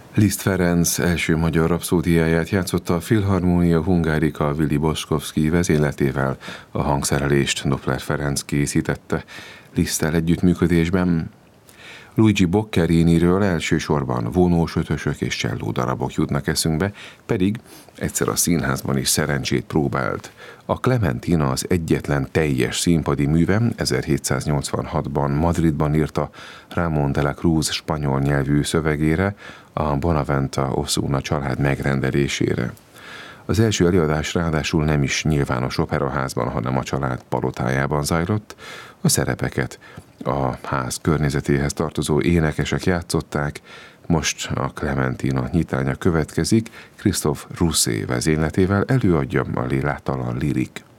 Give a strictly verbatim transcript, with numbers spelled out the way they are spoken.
Liszt Ferenc első magyar rapszódiáját játszotta a Filharmonia Hungarica Willy Boszkovszky vezényletével, a hangszerelést Doppler Ferenc készítette. Liszttel együttműködésben Luigi Boccheriniről elsősorban vonós ötösök és cselló darabok jutnak eszünkbe, pedig egyszer a színházban is szerencsét próbált. A Clementina az egyetlen teljes színpadi műve, ezerhétszáznyolcvanhatban Madridban írta Ramón de la Cruz spanyol nyelvű szövegére, a Bonaventa Osuna család megrendelésére. Az első előadás ráadásul nem is nyilvános operaházban, hanem a család palotájában zajlott. A szerepeket a ház környezetéhez tartozó énekesek játszották, most a Clementina nyitánya következik, Christophe Rousset vezényletével előadja a Liláttal a Lirik.